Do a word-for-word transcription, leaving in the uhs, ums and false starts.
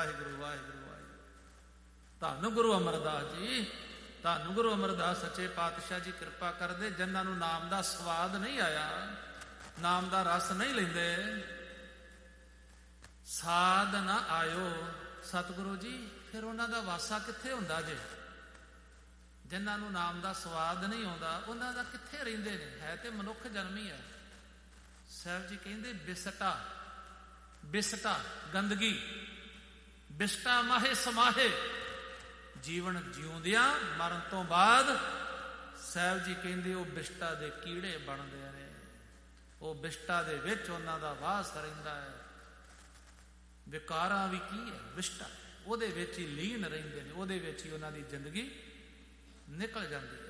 ਵਾਹਿਗੁਰੂ ਵਾਹਿਗੁਰੂ ਵਾਹਿਗੁਰੂ। ਧੰਨ ਗੁਰੂ ਅਮਰਦਾਸ ਜੀ, ਧੰਨ ਗੁਰੂ ਅਮਰਦਾਸ ਸੱਚੇ ਪਾਤਸ਼ਾਹ ਜੀ ਕਿਰਪਾ ਕਰਦੇ। ਜਿਨ੍ਹਾਂ ਨੂੰ ਨਾਮ ਦਾ ਸਵਾਦ ਨਹੀਂ ਆਇਆ, ਨਾਮ ਦਾ ਰਸ ਨਹੀਂ ਲੈਂਦੇ, ਸਾਧ ਨਾ ਆਇਓ ਸਤਿਗੁਰੂ ਜੀ, ਫਿਰ ਉਹਨਾਂ ਦਾ ਵਾਸਾ ਕਿੱਥੇ ਹੁੰਦਾ ਜੇ? ਜਿਨ੍ਹਾਂ ਨੂੰ ਨਾਮ ਦਾ ਸਵਾਦ ਨਹੀਂ ਆਉਂਦਾ, ਉਹਨਾਂ ਦਾ ਕਿੱਥੇ ਰਹਿੰਦੇ ਨੇ? ਹੈ ਤੇ ਮਨੁੱਖ ਜਨਮ ਹੀ ਹੈ। ਸਾਹਿਬ ਜੀ ਕਹਿੰਦੇ ਬਿਸਟਾ, ਬਿਸਟਾ ਗੰਦਗੀ, ਬਿਸਟਾ ਮਾਹੇ ਸਮਾਹੇ। ਜੀਵਨ ਜਿਉਂਦਿਆਂ ਮਰਨ ਤੋਂ ਬਾਅਦ ਸਾਹਿਬ ਜੀ ਕਹਿੰਦੇ ਉਹ ਬਿਸਟਾ ਦੇ ਕੀੜੇ ਬਣਦੇ ਨੇ। ਉਹ ਬਿਸਟਾ ਦੇ ਵਿੱਚ ਉਹਨਾਂ ਦਾ ਵਾਸ ਰਹਿੰਦਾ ਹੈ। ਵਿਕਾਰਾਂ ਵੀ ਕੀ ਹੈ? ਬਿਸਟਾ, ਉਹਦੇ ਵਿੱਚ ਹੀ ਲੀਨ ਰਹਿੰਦੇ ਨੇ, ਉਹਦੇ ਵਿੱਚ ਹੀ ਉਹਨਾਂ ਦੀ ਜ਼ਿੰਦਗੀ ਨਿਕਲ ਜਾਂਦੀ।